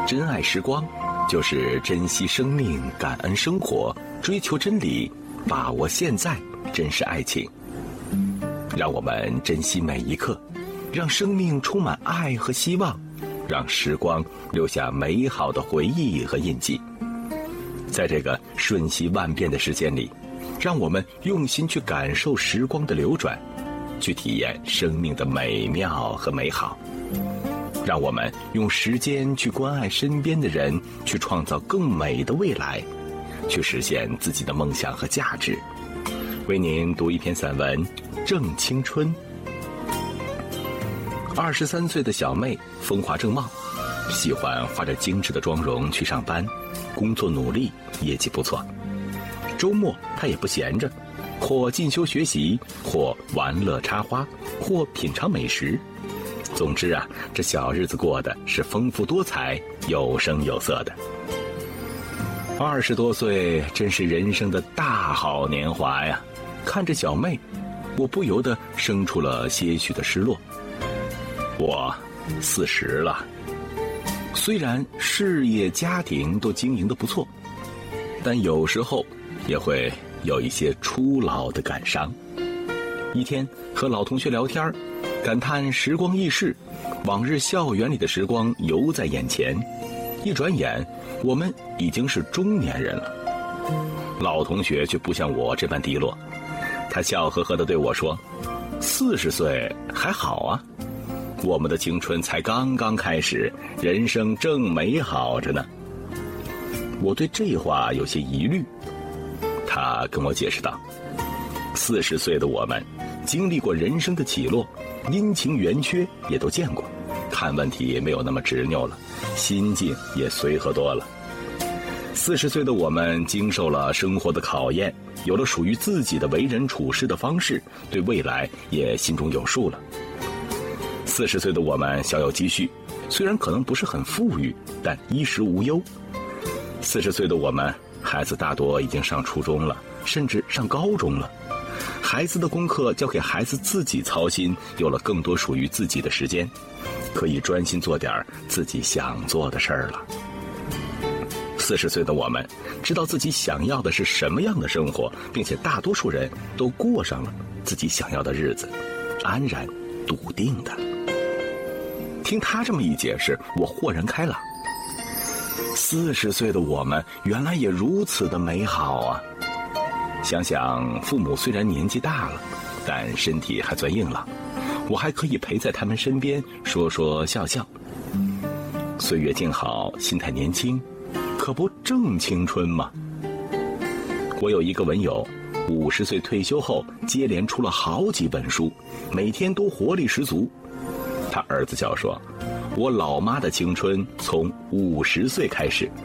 珍爱时光，就是珍惜生命，感恩生活，追求真理，把握现在，珍视爱情。让我们珍惜每一刻，让生命充满爱和希望，让时光留下美好的回忆和印记。在这个瞬息万变的时间里，让我们用心去感受时光的流转，去体验生命的美妙和美好。让我们用时间去关爱身边的人，去创造更美的未来，去实现自己的梦想和价值。为您读一篇散文《正青春》。23岁的小妹风华正茂，喜欢化着精致的妆容去上班，工作努力，业绩不错。周末她也不闲着，或进修学习，或玩乐插花，或品尝美食。总之啊，这小日子过得是丰富多彩，有声有色的。20多岁真是人生的大好年华呀！看着小妹，我不由得生出了些许的失落。我40了，虽然事业家庭都经营得不错，但有时候也会有一些初老的感伤。一天和老同学聊天，感叹时光易逝，往日校园里的时光犹在眼前，一转眼我们已经是中年人了。老同学却不像我这般低落，他笑呵呵地对我说：“40岁还好啊，我们的青春才刚刚开始，人生正美好着呢。”我对这话有些疑虑，他跟我解释道：“40岁的我们经历过人生的起落，阴晴圆缺也都见过，看问题也没有那么执拗了，心境也随和多了。40岁的我们经受了生活的考验，有了属于自己的为人处事的方式，对未来也心中有数了。40岁的我们小有积蓄，虽然可能不是很富裕，但衣食无忧。40岁的我们，孩子大多已经上初中了，甚至上高中了。孩子的功课交给孩子自己操心，有了更多属于自己的时间，可以专心做点自己想做的事儿了。40岁的我们知道自己想要的是什么样的生活，并且大多数人都过上了自己想要的日子，安然笃定的。听他这么一解释，我豁然开朗。40岁的我们原来也如此的美好啊！想想父母虽然年纪大了，但身体还算硬朗，我还可以陪在他们身边说说笑笑。岁月静好，心态年轻，可不正青春吗？我有一个文友，50岁退休后接连出了好几本书，每天都活力十足。他儿子笑说：“我老妈的青春从50岁开始。”